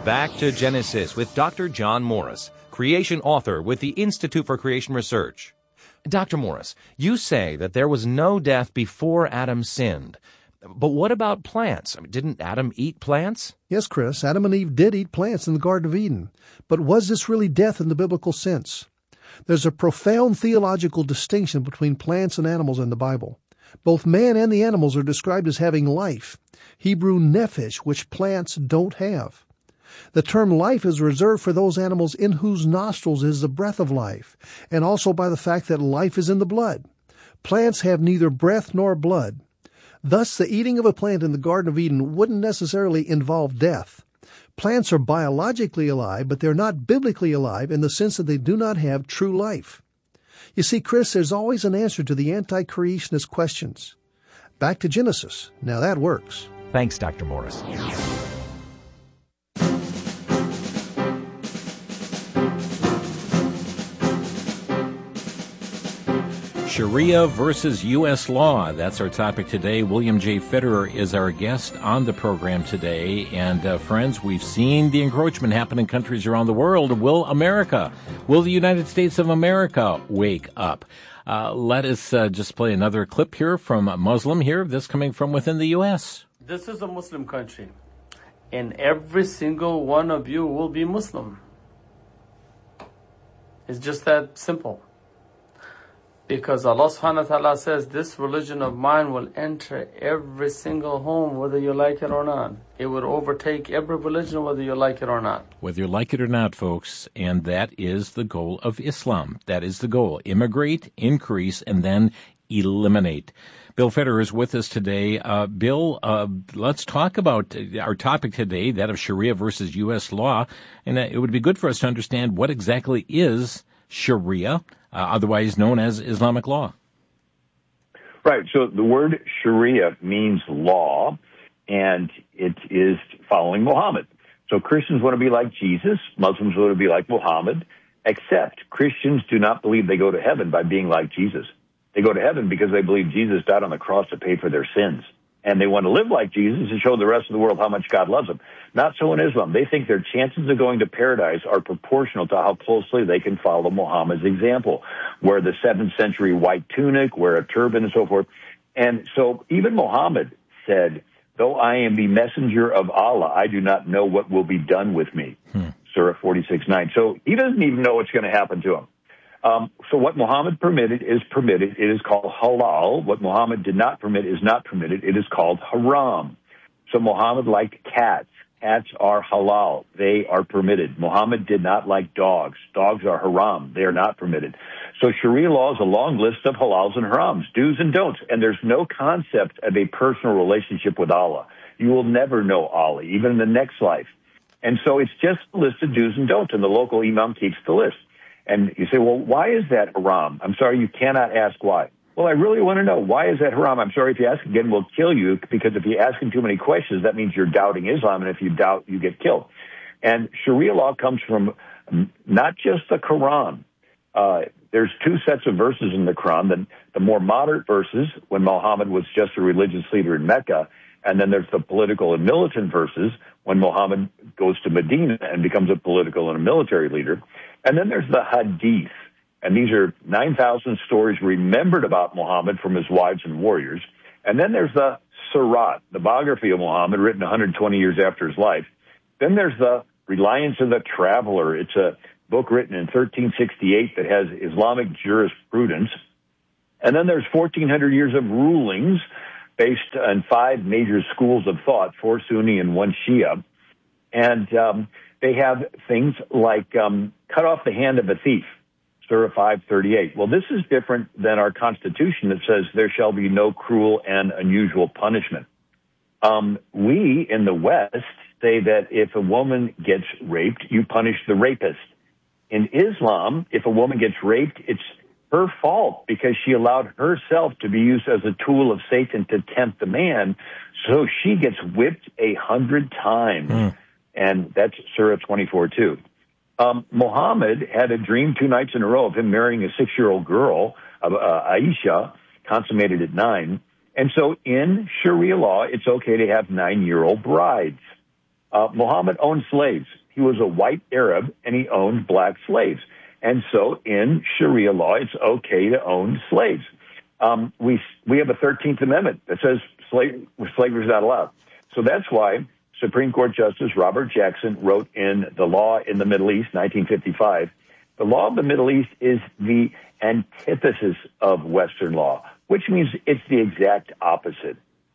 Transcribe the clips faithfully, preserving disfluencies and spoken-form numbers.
Back to Genesis with Doctor John Morris, creation author with the Institute for Creation Research. Doctor Morris, you say that there was no death before Adam sinned. But what about plants? I mean, didn't Adam eat plants? Yes, Chris, Adam and Eve did eat plants in the Garden of Eden. But was this really death in the biblical sense? There's a profound theological distinction between plants and animals in the Bible. Both man and the animals are described as having life, Hebrew nephesh, which plants don't have. The term life is reserved for those animals in whose nostrils is the breath of life, and also by the fact that life is in the blood. Plants have neither breath nor blood. Thus, the eating of a plant in the Garden of Eden wouldn't necessarily involve death. Plants are biologically alive, but they're not biblically alive in the sense that they do not have true life. You see, Chris, there's always an answer to the anti-creationist questions. Back to Genesis. Now that works. Thanks, Doctor Morris. Sharia versus U S law. That's our topic today. William J. Fitterer is our guest on the program today. And uh, friends, we've seen the encroachment happen in countries around the world. Will America, will the United States of America wake up? Uh, let us uh, just play another clip here from a Muslim here. This coming from within the U S. This is a Muslim country, and every single one of you will be Muslim. It's just that simple. Because Allah subhanahu wa ta'ala says, this religion of mine will enter every single home, whether you like it or not. It would overtake every religion, whether you like it or not. Whether you like it or not, folks, and that is the goal of Islam. That is the goal. Immigrate, increase, and then eliminate. Bill Fitterer is with us today. Uh, Bill, uh, let's talk about our topic today, that of Sharia versus U S law. And uh, it would be good for us to understand what exactly is Sharia, Uh, otherwise known as Islamic law. Right. So the word Sharia means law, and it is following Muhammad. So Christians want to be like Jesus. Muslims want to be like Muhammad, except Christians do not believe they go to heaven by being like Jesus. They go to heaven because they believe Jesus died on the cross to pay for their sins. And they want to live like Jesus and show the rest of the world how much God loves them. Not so in Islam. They think their chances of going to paradise are proportional to how closely they can follow Muhammad's example, wear the seventh century white tunic, wear a turban, and so forth. And so even Muhammad said, though I am the messenger of Allah, I do not know what will be done with me. Hmm. Surah forty-six nine. So he doesn't even know what's going to happen to him. Um, so what Muhammad permitted is permitted. It is called halal. What Muhammad did not permit is not permitted. It is called haram. So Muhammad liked cats. Cats are halal. They are permitted. Muhammad did not like dogs. Dogs are haram. They are not permitted. So Sharia law is a long list of halals and harams, do's and don'ts. And there's no concept of a personal relationship with Allah. You will never know Allah, even in the next life. And so it's just a list of do's and don'ts, and the local imam keeps the list. And you say, well, why is that haram? I'm sorry, you cannot ask why. Well, I really want to know, why is that haram? I'm sorry, if you ask again, we'll kill you, because if you ask him too many questions, that means you're doubting Islam, and if you doubt, you get killed. And Sharia law comes from not just the Quran. Uh, there's two sets of verses in the Quran, the, the more moderate verses, when Muhammad was just a religious leader in Mecca, and then there's the political and militant verses, when Muhammad goes to Medina and becomes a political and a military leader. And then there's the hadith, and these are nine thousand stories remembered about Muhammad from his wives and warriors. And then there's the Sirat, the biography of Muhammad, written one hundred twenty years after his life. Then there's the Reliance of the Traveler. It's a book written in thirteen sixty-eight that has Islamic jurisprudence. And then there's fourteen hundred years of rulings based on five major schools of thought, four Sunni and one Shia. And um, they have things like um, cut off the hand of a thief, Surah five thirty-eight. Well, this is different than our Constitution that says there shall be no cruel and unusual punishment. Um, we in the West say that if a woman gets raped, you punish the rapist. In Islam, if a woman gets raped, it's her fault because she allowed herself to be used as a tool of Satan to tempt the man. So she gets whipped a hundred times. Mm. And that's Surah twenty-four two. Um, Muhammad had a dream two nights in a row of him marrying a six-year-old girl, uh, Aisha, consummated at nine. And so in Sharia law, it's okay to have nine-year-old brides. Uh, Muhammad owned slaves. He was a white Arab, and he owned black slaves. And so in Sharia law, it's okay to own slaves. Um, we we have a thirteenth Amendment that says slave, slavery is not allowed. So that's why Supreme Court Justice Robert Jackson wrote in The Law in the Middle East, nineteen fifty-five, the law of the Middle East is the antithesis of Western law, which means it's the exact opposite.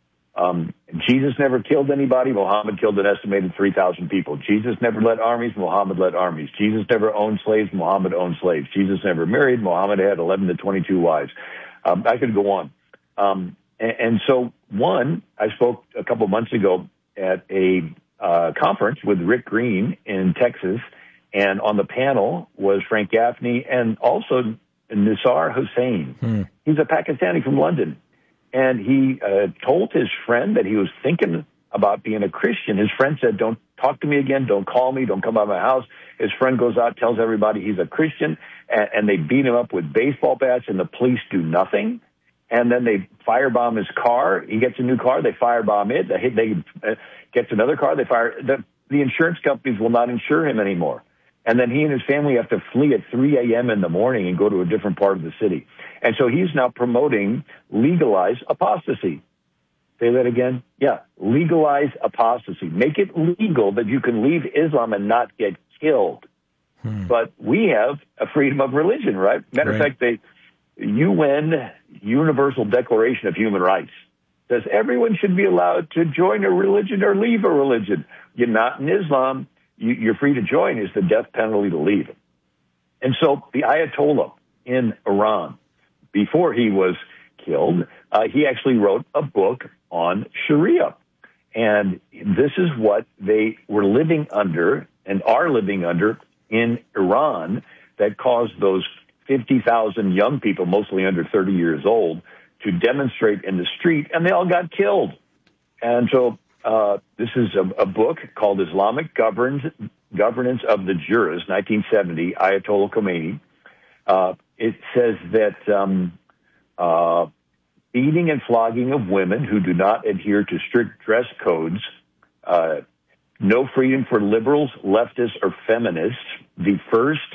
Um, Jesus never killed anybody. Muhammad killed an estimated three thousand people. Jesus never led armies. Muhammad led armies. Jesus never owned slaves. Muhammad owned slaves. Jesus never married. Muhammad had eleven to twenty-two wives. Um, I could go on. Um, and, and so, one, I spoke a couple of months ago at a uh, conference with Rick Green in Texas, and on the panel was Frank Gaffney and also Nisar Hussain. Hmm. He's a Pakistani from London. And he uh, told his friend that he was thinking about being a Christian. His friend said, don't talk to me again, don't call me, don't come by my house. His friend goes out, tells everybody he's a Christian, and, and they beat him up with baseball bats, and the police do nothing. And then they firebomb his car. He gets a new car, they firebomb it. They, they uh, gets another car, they fire. The, the insurance companies will not insure him anymore. And then he and his family have to flee at three a.m. in the morning and go to a different part of the city. And so he's now promoting legalized apostasy. Say that again? Yeah, legalize apostasy. Make it legal that you can leave Islam and not get killed. Hmm. But we have a freedom of religion, right? Matter of fact, the U N Universal Declaration of Human Rights says everyone should be allowed to join a religion or leave a religion. You're not in Islam. You're free to join. Is the death penalty to leave. And so the Ayatollah in Iran, before he was killed, uh, he actually wrote a book on Sharia. And this is what they were living under and are living under in Iran that caused those fifty thousand young people, mostly under thirty years old, to demonstrate in the street, and they all got killed. And so Uh, this is a, a book called Islamic Governance, Governance of the Jurors, nineteen seventy, Ayatollah Khomeini. Uh, it says that um, uh, beating and flogging of women who do not adhere to strict dress codes, uh, no freedom for liberals, leftists, or feminists. The first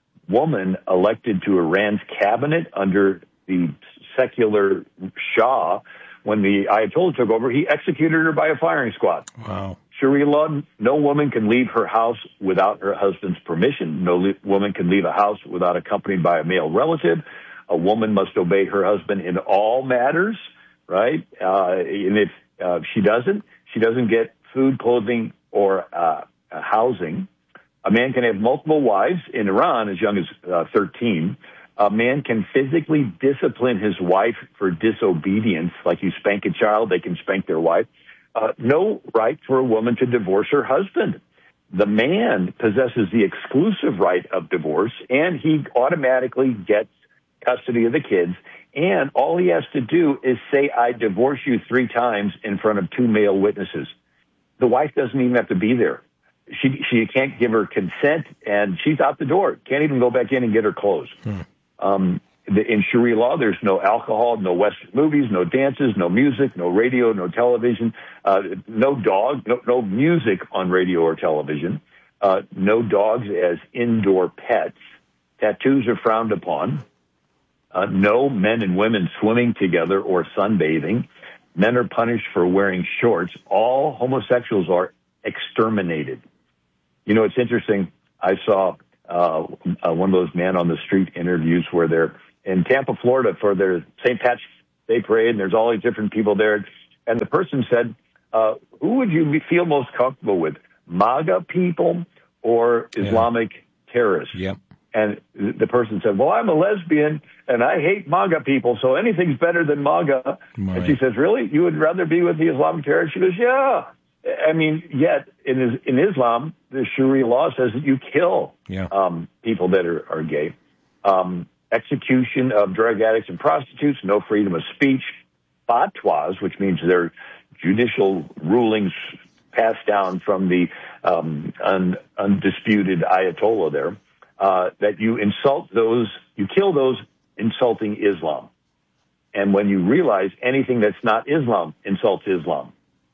woman elected to Iran's cabinet under the secular Shah, when the Ayatollah took over, he executed her by a firing squad. Wow. Sharia law, no woman can leave her house without her husband's permission. No le- woman can leave a house without accompanied by a male relative. A woman must obey her husband in all matters, right? Uh, and if uh, she doesn't, she doesn't get food, clothing, or uh, housing. A man can have multiple wives in Iran as young as uh, thirteen. A man can physically discipline his wife for disobedience. Like you spank a child, they can spank their wife. Uh, no right for a woman to divorce her husband. The man possesses the exclusive right of divorce, and he automatically gets custody of the kids. And all he has to do is say, I divorce you three times in front of two male witnesses. The wife doesn't even have to be there. She she can't give her consent, and she's out the door. Can't even go back in and get her clothes. Hmm. Um, the, in Sharia law, there's no alcohol, no Western movies, no dances, no music, no radio, no television, uh, no dog, no, no music on radio or television, uh, no dogs as indoor pets. Tattoos are frowned upon. Uh, no men and women swimming together or sunbathing. Men are punished for wearing shorts. All homosexuals are exterminated. You know, it's interesting. I saw uh, uh, one of those man on the street interviews where they're in Tampa, Florida for their Saint Patrick's Day parade, and there's all these different people there. And the person said, uh, who would you be, feel most comfortable with, MAGA people or Islamic yeah. terrorists? Yep. And the person said, well, I'm a lesbian, and I hate MAGA people, so anything's better than MAGA. Right. And she says, really? You would rather be with the Islamic terrorists? She goes, yeah. I mean, yet in in Islam, the Sharia law says that you kill yeah. um, people that are, are gay. Um, execution of drug addicts and prostitutes, no freedom of speech. Fatwas, which means they're judicial rulings passed down from the um, un, undisputed Ayatollah there, uh, that you insult those, you kill those insulting Islam. And when you realize anything that's not Islam insults Islam.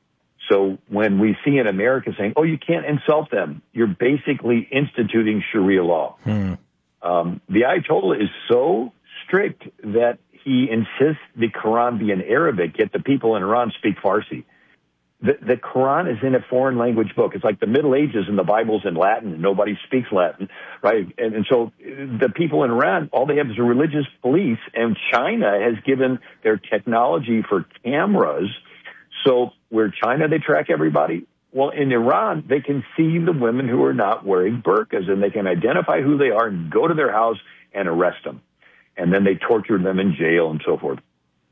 So when we see in America saying, oh, you can't insult them, you're basically instituting Sharia law. Hmm. Um, the Ayatollah is so strict that he insists the Quran be in Arabic, yet the people in Iran speak Farsi. The, the Quran is in a foreign language book. It's like the Middle Ages and the Bible's in Latin and nobody speaks Latin, right? And, and so the people in Iran, all they have is a religious police, and China has given their technology for cameras. So where China, they track everybody. Well, in Iran, they can see the women who are not wearing burqas, and they can identify who they are and go to their house and arrest them. And then they torture them in jail and so forth.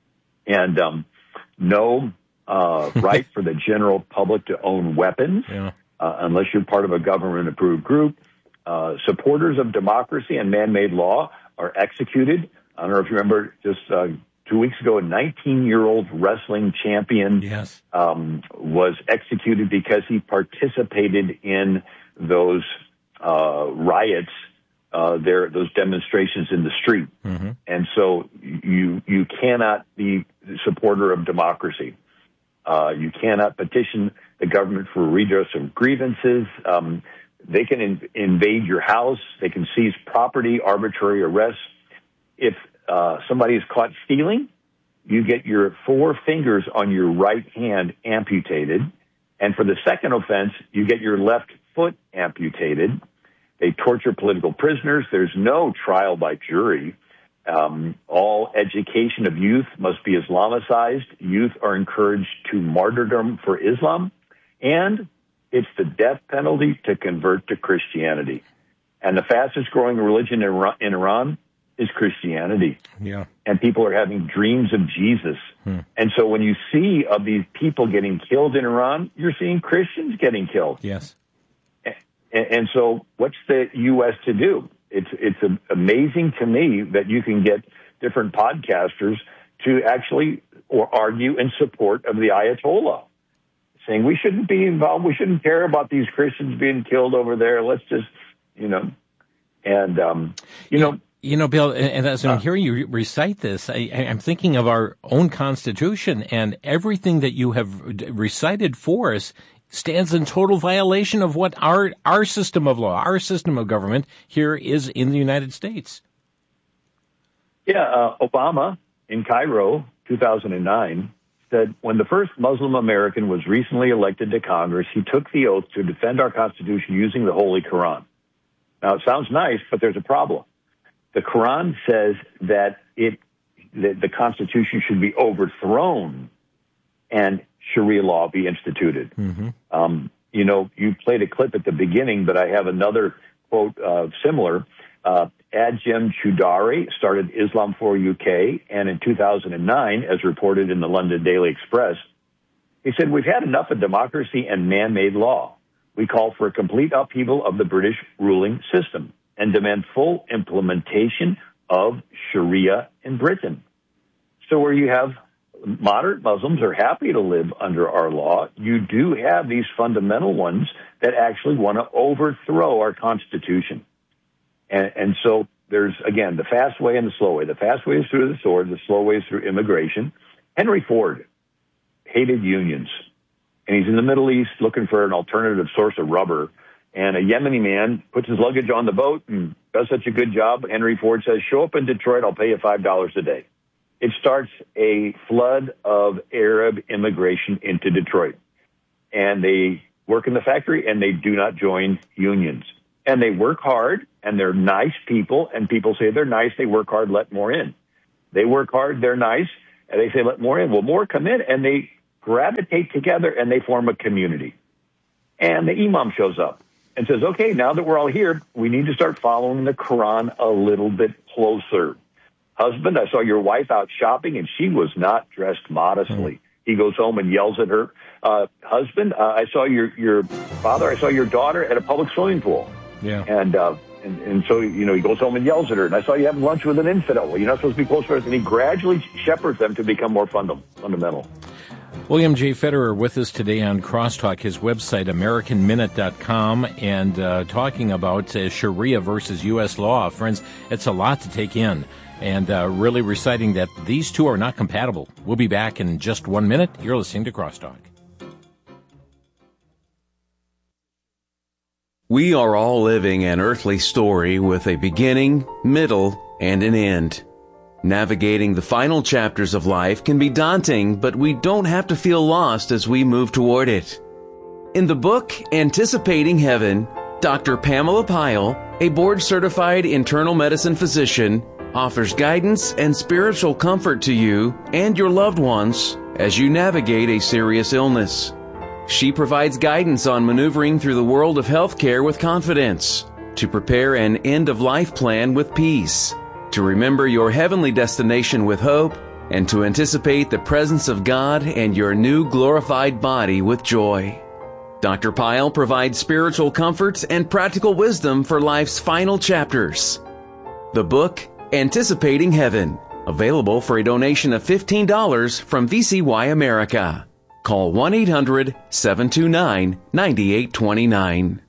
And um, no uh, right for the general public to own weapons, yeah. uh, unless you're part of a government-approved group. Uh, supporters of democracy and man-made law are executed. I don't know if you remember, just uh, two weeks ago, a nineteen-year-old wrestling champion yes. um, was executed because he participated in those uh, riots, uh, there those demonstrations in the street. Mm-hmm. And so you you cannot be a supporter of democracy. Uh, you cannot petition the government for redress of grievances. Um, they can in, invade your house. They can seize property, arbitrary arrests. If uh, somebody is caught stealing, you get your four fingers on your right hand amputated. And for the second offense, you get your left foot amputated. They torture political prisoners. There's no trial by jury. Um, all education of youth must be Islamicized. Youth are encouraged to martyrdom for Islam. And it's the death penalty to convert to Christianity. And the fastest growing religion in Iran, in Iran is Christianity. Yeah. And people are having dreams of Jesus. Hmm. And so when you see of these people getting killed in Iran, you're seeing Christians getting killed. Yes. And, and so what's the U S to do? It's it's amazing to me that you can get different podcasters to actually or argue in support of the Ayatollah, saying we shouldn't be involved, we shouldn't care about these Christians being killed over there. Let's just, you know, and, um, you know. You know, Bill, and as I'm hearing you recite this, I, I'm thinking of our own Constitution, and everything that you have recited for us stands in total violation of what our our system of law, our system of government here is in the United States. Yeah, uh, Obama in Cairo, two thousand nine, said when the first Muslim American was recently elected to Congress, he took the oath to defend our Constitution using the Holy Quran. Now, it sounds nice, but there's a problem. The Quran says that it that the Constitution should be overthrown and Sharia law be instituted. Mm-hmm. Um, you know, you played a clip at the beginning, but I have another quote uh, similar. Uh, Adjem Choudary started Islam for U K, and in two thousand nine, as reported in the London Daily Express, he said, we've had enough of democracy and man-made law. We call for a complete upheaval of the British ruling system and demand full implementation of Sharia in Britain. So where you have moderate Muslims are happy to live under our law, you do have these fundamental ones that actually want to overthrow our Constitution. And, and so there's, again, the fast way and the slow way. The fast way is through the sword. The slow way is through immigration. Henry Ford hated unions. And he's in the Middle East looking for an alternative source of rubber. And a Yemeni man puts his luggage on the boat and does such a good job. Henry Ford says, show up in Detroit, I'll pay you five dollars a day. It starts a flood of Arab immigration into Detroit. And they work in the factory and they do not join unions. And they work hard and they're nice people. And people say they're nice, they work hard, let more in. They work hard, they're nice, and they say let more in. Well, more come in and they gravitate together and they form a community. And the imam shows up and says, okay, now that we're all here, we need to start following the Quran a little bit closer. Husband, I saw your wife out shopping and she was not dressed modestly. Mm. He goes home and yells at her. Uh, husband, uh, I saw your, your father, I saw your daughter at a public swimming pool. Yeah. And, uh, and, and so, you know, he goes home and yells at her. And I saw you having lunch with an infidel. Well, you're not supposed to be close friends. And he gradually shepherds them to become more funda- fundamental. William J. Federer with us today on Crosstalk, his website, American Minute dot com, and uh, talking about uh, Sharia versus U S law. Friends, it's a lot to take in, and uh, really reciting that these two are not compatible. We'll be back in just one minute. You're listening to Crosstalk. We are all living an earthly story with a beginning, middle, and an end. Navigating the final chapters of life can be daunting, but we don't have to feel lost as we move toward it. In the book, Anticipating Heaven, Doctor Pamela Pyle, a board-certified internal medicine physician, offers guidance and spiritual comfort to you and your loved ones as you navigate a serious illness. She provides guidance on maneuvering through the world of healthcare with confidence, to prepare an end-of-life plan with peace, to remember your heavenly destination with hope, and to anticipate the presence of God and your new glorified body with joy. Doctor Pyle provides spiritual comfort and practical wisdom for life's final chapters. The book, Anticipating Heaven, available for a donation of fifteen dollars from V C Y America. Call one eight hundred seven two nine nine eight two nine.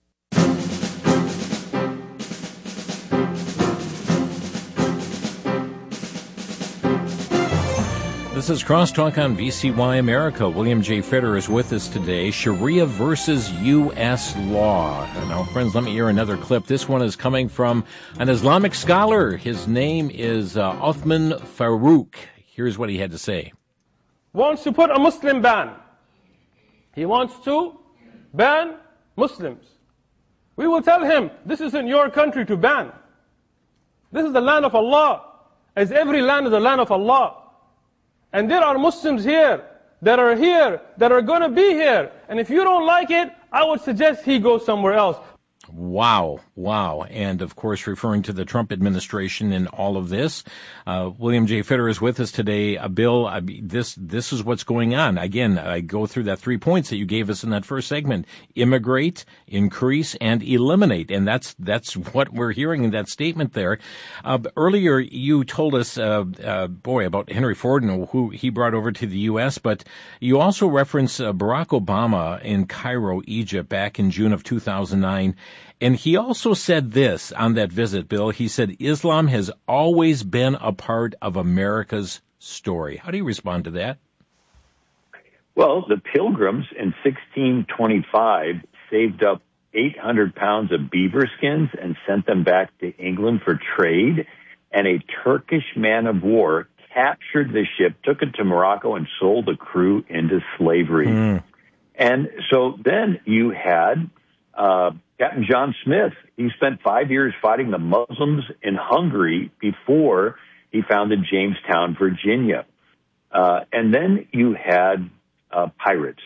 This is Crosstalk on V C Y America. William J. Fetter is with us today. Sharia versus U S law. Now, friends, let me hear another clip. This one is coming from an Islamic scholar. His name is uh, Uthman Farouk. Here's what he had to say. Wants to put a Muslim ban. He wants to ban Muslims. We will tell him, this isn't your country to ban. This is the land of Allah, as every land is the land of Allah. And there are Muslims here that are here, that are going to be here. And if you don't like it, I would suggest he go somewhere else. Wow, wow. And, of course, referring to the Trump administration in all of this. Uh, William J. Fetter is with us today. Uh, Bill, I mean, this this is what's going on. Again, I go through that three points that you gave us in that first segment. Immigrate, increase, and eliminate. And that's that's what we're hearing in that statement there. Uh, earlier, you told us, uh, uh, boy, about Henry Ford and who he brought over to the U S, but you also reference uh, Barack Obama in Cairo, Egypt, back in June of two thousand nine. And he also said this on that visit, Bill. He said, Islam has always been a part of America's story. How do you respond to that? Well, the Pilgrims in sixteen twenty-five saved up eight hundred pounds of beaver skins and sent them back to England for trade. And a Turkish man of war captured the ship, took it to Morocco, and sold the crew into slavery. Mm. And so then you had uh, Captain John Smith. He spent five years fighting the Muslims in Hungary before he founded Jamestown, Virginia. Uh, and then you had uh, pirates.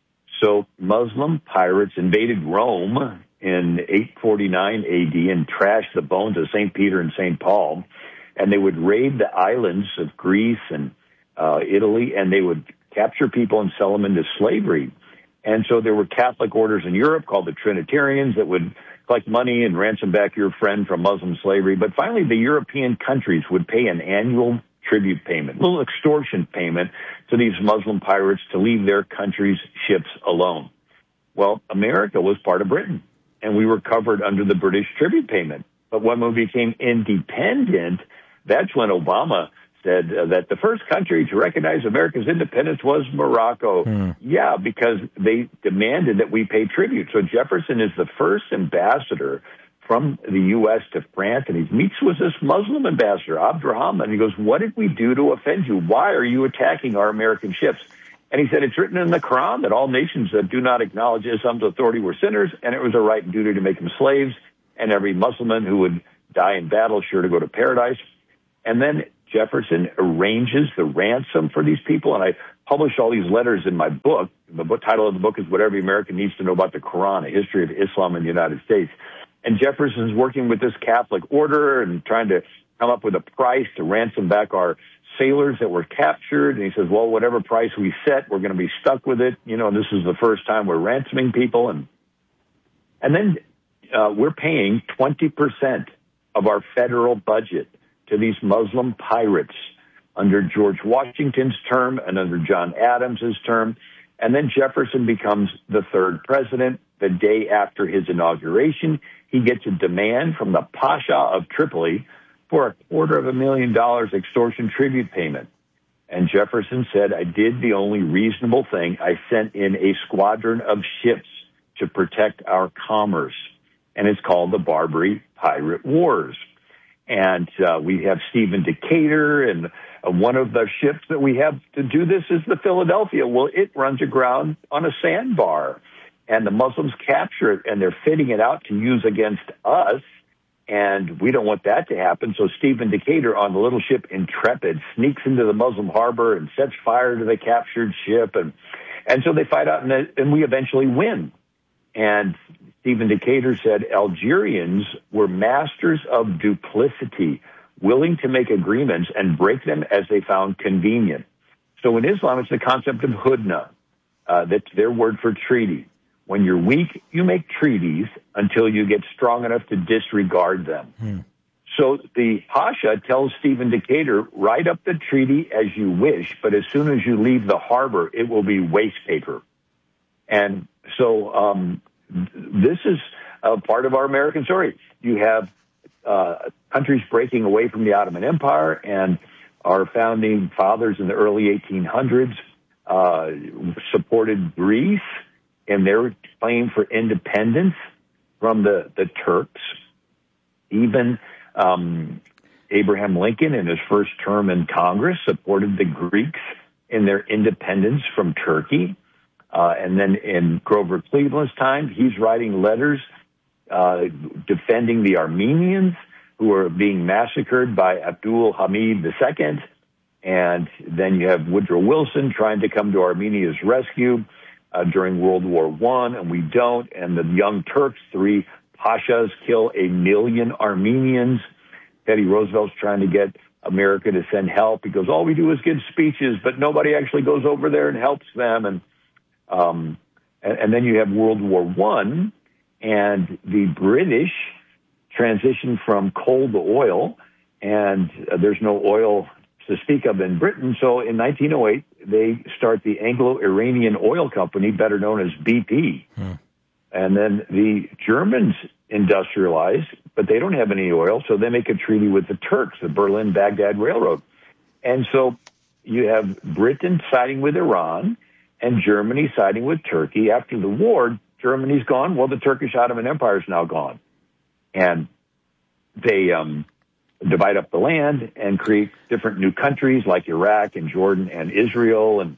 So Muslim pirates invaded Rome in eight forty-nine A D and trashed the bones of Saint Peter and Saint Paul. And they would raid the islands of Greece and uh, Italy, and they would capture people and sell them into slavery. And so there were Catholic orders in Europe called the Trinitarians that would collect money and ransom back your friend from Muslim slavery. But finally, the European countries would pay an annual tribute payment, a little extortion payment to these Muslim pirates to leave their country's ships alone. Well, America was part of Britain, and we were covered under the British tribute payment. But when we became independent, that's when Obama said uh, that the first country to recognize America's independence was Morocco. Hmm. Yeah, because they demanded that we pay tribute. So Jefferson is the first ambassador from the U S to France, and he meets with this Muslim ambassador, Abdurrahman. He goes, what did we do to offend you? Why are you attacking our American ships? And he said, it's written in the Quran that all nations that do not acknowledge Islam's authority were sinners, and it was a right and duty to make them slaves, and every Muslim who would die in battle sure to go to paradise. And then Jefferson arranges the ransom for these people, and I publish all these letters in my book. The book, title of the book is What Every American Needs to Know About the Quran, A History of Islam in the United States. And Jefferson's working with this Catholic order and trying to come up with a price to ransom back our sailors that were captured. And he says, well, whatever price we set, we're going to be stuck with it. You know, and this is the first time we're ransoming people. And and then uh, we're paying twenty percent of our federal budget to these Muslim pirates under George Washington's term and under John Adams's term. And then Jefferson becomes the third president. The day after his inauguration, he gets a demand from the Pasha of Tripoli for a quarter of a million dollars extortion tribute payment. And Jefferson said, I did the only reasonable thing. I sent in a squadron of ships to protect our commerce. And it's called the Barbary Pirate Wars. And uh, we have Stephen Decatur, and uh, one of the ships that we have to do this is the Philadelphia. Well, it runs aground on a sandbar, and the Muslims capture it, and they're fitting it out to use against us, and we don't want that to happen. So Stephen Decatur on the little ship Intrepid sneaks into the Muslim harbor and sets fire to the captured ship, and and so they fight out, and, and we eventually win. And Stephen Decatur said Algerians were masters of duplicity, willing to make agreements and break them as they found convenient. So in Islam, it's the concept of hudna. Uh, that's their word for treaty. When you're weak, you make treaties until you get strong enough to disregard them. Hmm. So the Pasha tells Stephen Decatur, write up the treaty as you wish, but as soon as you leave the harbor, it will be waste paper. And so um, this is a part of our American story. You have uh, countries breaking away from the Ottoman Empire, and our founding fathers in the early eighteen hundreds uh, supported Greece in their claim for independence from the, the Turks. Even um, Abraham Lincoln, in his first term in Congress, supported the Greeks in their independence from Turkey. Uh, and then in Grover Cleveland's time, he's writing letters uh, defending the Armenians who are being massacred by Abdul Hamid the Second. And then you have Woodrow Wilson trying to come to Armenia's rescue uh, during World War One, and we don't. And the Young Turks, three Pashas, kill a million Armenians. Teddy Roosevelt's trying to get America to send help. He goes, all we do is give speeches, but nobody actually goes over there and helps them. And Um, and, and then you have World War One, and the British transition from coal to oil, and uh, there's no oil to speak of in Britain. So in nineteen oh eight, they start the Anglo-Iranian Oil Company, better known as B P. Hmm. And then the Germans industrialize, but they don't have any oil, so they make a treaty with the Turks, the Berlin-Baghdad Railroad. And so you have Britain siding with Iran, and Germany siding with Turkey. After the war, Germany's gone. Well, the Turkish Ottoman Empire is now gone. And they um, divide up the land and create different new countries like Iraq and Jordan and Israel. And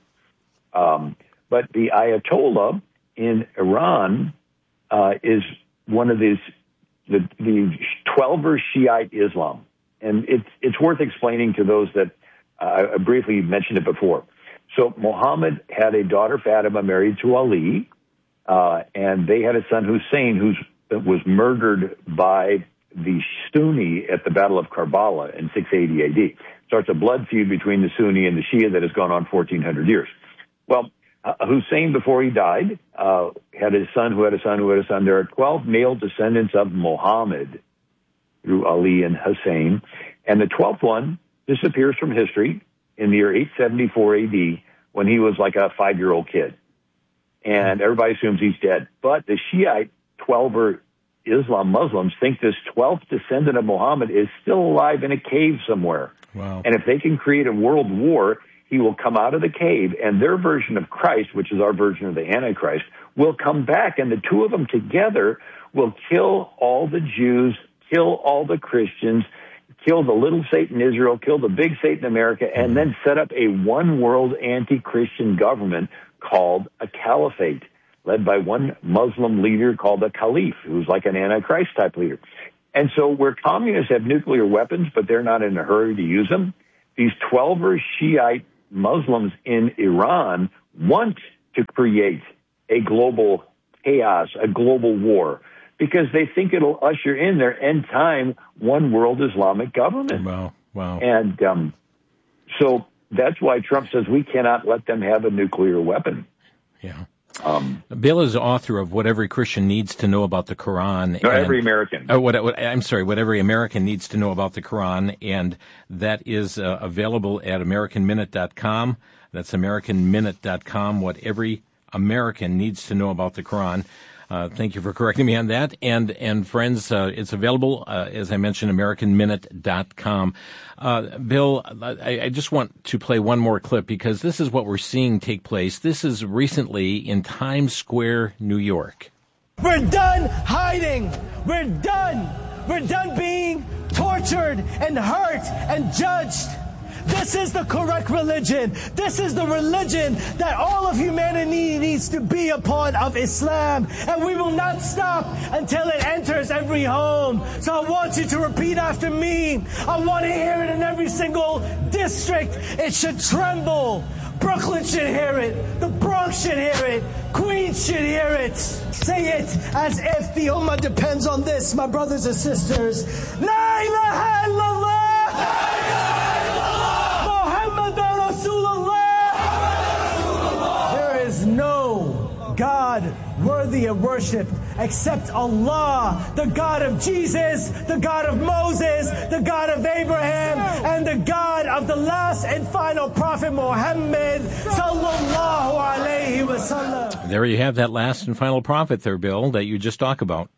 um, But the Ayatollah in Iran uh, is one of these, the, the Twelver Shiite Islam. And it's, it's worth explaining to those that uh, I briefly mentioned it before. So Muhammad had a daughter, Fatima, married to Ali, uh, and they had a son, Hussein, who was murdered by the Sunni at the Battle of Karbala in six eighty A D. Starts a blood feud between the Sunni and the Shia that has gone on fourteen hundred years. Well, uh, Hussein, before he died, uh, had a son who had a son who had a son. There are twelve male descendants of Muhammad through Ali and Hussein, and the twelfth one disappears from history in the year eight seventy-four A D, when he was like a five-year-old kid. And everybody assumes he's dead. But the Shiite Twelver Islam Muslims think this twelfth descendant of Muhammad is still alive in a cave somewhere. Wow. And if they can create a world war, he will come out of the cave, and their version of Christ, which is our version of the Antichrist, will come back, and the two of them together will kill all the Jews, kill all the Christians, kill the little Satan Israel, kill the big Satan America, and then set up a one-world anti-Christian government called a caliphate, led by one Muslim leader called a caliph, who's like an Antichrist-type leader. And so where communists have nuclear weapons, but they're not in a hurry to use them, these Twelver Shiite Muslims in Iran want to create a global chaos, a global war, because they think it'll usher in their end-time one-world Islamic government. Wow, wow. And um, so that's why Trump says we cannot let them have a nuclear weapon. Yeah. Um, Bill is the author of What Every Christian Needs to Know About the Quran. No, and, every American. Oh, what, what, I'm sorry, What Every American Needs to Know About the Quran, and that is uh, available at American Minute dot com. That's American Minute dot com, What Every American Needs to Know About the Quran. Uh, thank you for correcting me on that. And, and friends, uh, it's available, uh, as I mentioned, American Minute dot com. Uh, Bill, I, I just want to play one more clip because this is what we're seeing take place. This is recently in Times Square, New York. We're done hiding. We're done. We're done being tortured and hurt and judged. This is the correct religion. This is the religion that all of humanity needs to be upon, of Islam. And we will not stop until it enters every home. So I want you to repeat after me. I want to hear it in every single district. It should tremble. Brooklyn should hear it. The Bronx should hear it. Queens should hear it. Say it as if the Ummah depends on this, my brothers and sisters. La ilaha illallah. God worthy of worship except Allah, the God of Jesus, the God of Moses, the God of Abraham, and the God of the last and final prophet Muhammad sallallahu alayhi wa sallam. There you have that last and final prophet there, Bill, that you just talked about.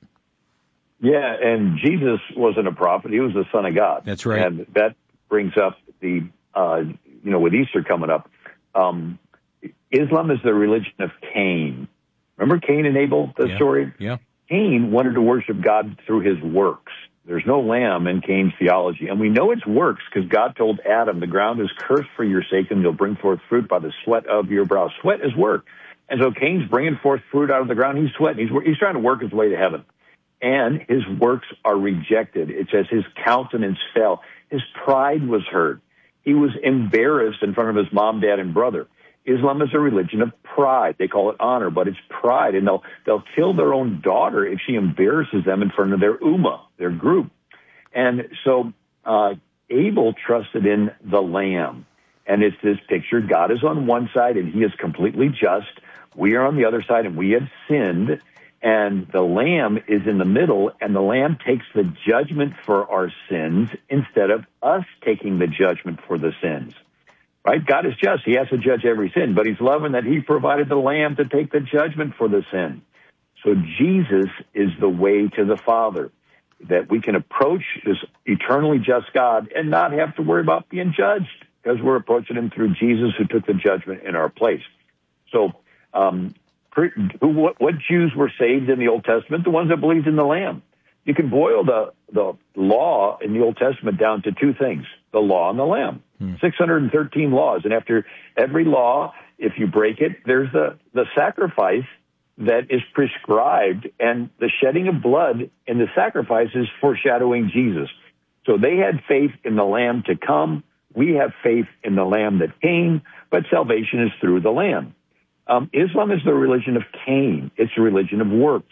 Yeah, and Jesus wasn't a prophet. He was the Son of God. That's right. And that brings up the, uh, you know, with Easter coming up, um, Islam is the religion of Cain. Remember Cain and Abel, the yeah. story? Yeah. Cain wanted to worship God through his works. There's no lamb in Cain's theology. And we know it's works because God told Adam, the ground is cursed for your sake and you'll bring forth fruit by the sweat of your brow. Sweat is work. And so Cain's bringing forth fruit out of the ground. He's sweating. He's, he's trying to work his way to heaven. And his works are rejected. It says his countenance fell. His pride was hurt. He was embarrassed in front of his mom, dad, and brother. Islam is a religion of pride. They call it honor, but it's pride. And they'll, they'll kill their own daughter if she embarrasses them in front of their ummah, their group. And so, uh, Abel trusted in the lamb. And it's this picture. God is on one side and he is completely just. We are on the other side and we have sinned. And the lamb is in the middle, and the lamb takes the judgment for our sins instead of us taking the judgment for the sins. Right? God is just. He has to judge every sin, but he's loving that he provided the lamb to take the judgment for the sin. So Jesus is the way to the Father, that we can approach this eternally just God and not have to worry about being judged because we're approaching him through Jesus who took the judgment in our place. So, um, who, what, what Jews were saved in the Old Testament? The ones that believed in the lamb. You can boil the, the law in the Old Testament down to two things, the law and the lamb. Hmm. six hundred thirteen laws. And after every law, if you break it, there's the, the sacrifice that is prescribed, and the shedding of blood in the sacrifice is foreshadowing Jesus. So they had faith in the lamb to come. We have faith in the lamb that came, but salvation is through the lamb. Um, Islam is the religion of Cain. It's a religion of works.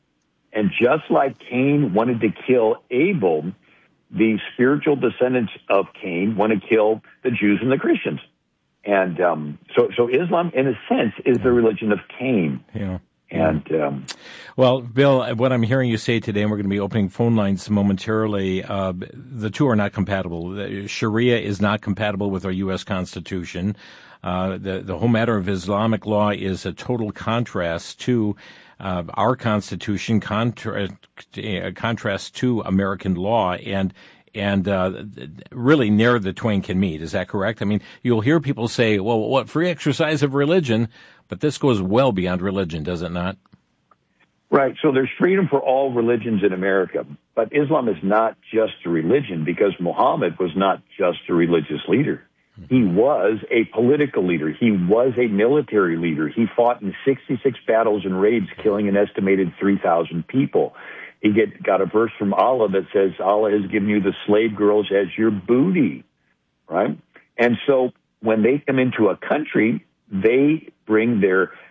And just like Cain wanted to kill Abel, the spiritual descendants of Cain want to kill the Jews and the Christians. And um, so, so Islam, in a sense, is the religion of Cain. Yeah. And um, well, Bill, what I'm hearing you say today, and we're going to be opening phone lines momentarily, uh, the two are not compatible. Sharia is not compatible with our U S Constitution. Uh, the, the whole matter of Islamic law is a total contrast to uh, our Constitution, contra- uh, contrast to American law, and and uh, really ne'er the twain can meet. Is that correct? I mean, you'll hear people say, well, what, free exercise of religion, but this goes well beyond religion, does it not? Right. So there's freedom for all religions in America, but Islam is not just a religion because Muhammad was not just a religious leader. He was a political leader. He was a military leader. He fought in sixty-six battles and raids, killing an estimated three thousand people. He get, got a verse from Allah that says, Allah has given you the slave girls as your booty, right? And so when they come into a country, they bring their